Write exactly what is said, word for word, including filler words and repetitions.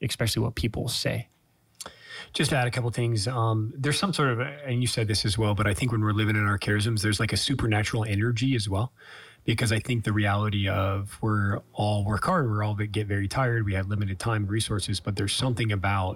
especially what people say. Just to add a couple things, um, there's some sort of, and you said this as well, but I think when we're living in our charisms, there's like a supernatural energy as well. Because I think the reality of we're all work hard, we're all get very tired, we have limited time, resources, but there's something about